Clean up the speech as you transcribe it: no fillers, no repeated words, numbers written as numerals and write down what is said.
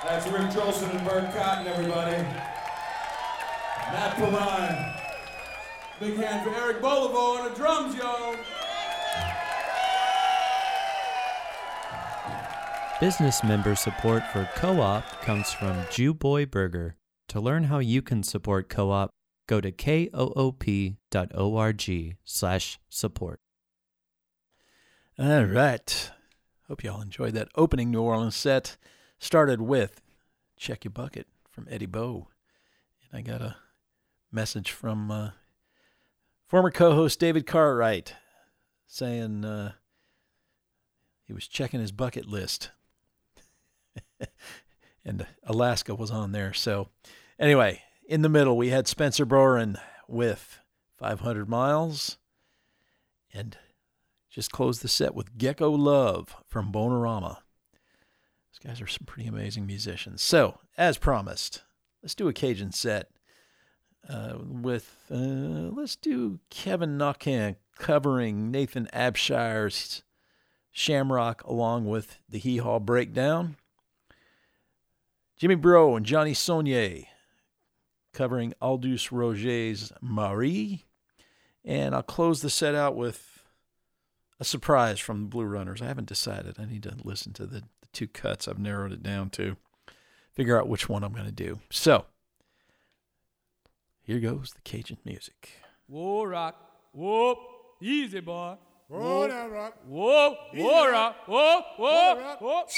That's Rick Jolson and Bert Cotton, everybody. Matt Perrine. Big hand for Eric Bolivo on the drums, yo. Business member support for Co-op comes from Jew Boy Burger. To learn how you can support Co-op, go to koop.org/support. All right. Hope y'all enjoyed that opening New Orleans set. Started with Check Your Bucket from Eddie Bo. And I got a message from former co-host David Cartwright saying he was checking his bucket list. And Alaska was on there. So anyway, in the middle, we had Spencer Boren with 500 Miles. And just closed the set with Gecko Love from Bonerama. These guys are some pretty amazing musicians. So, as promised, let's do a Cajun set let's do Kevin Naucan covering Nathan Abshire's Shamrock along with the Hee Haw Breakdown. Jimmy Bro and Johnny Saunier covering Aldous Roger's Marie. And I'll close the set out with a surprise from the Blue Runners. I haven't decided. I need to listen to the two cuts. I've narrowed it down to figure out which one I'm going to do. So, here goes the Cajun music. Whoa, rock. Whoop. Easy, boy. Whoa, now, rock. Whoa, whoa, rock. Whoa, whoa, whoa.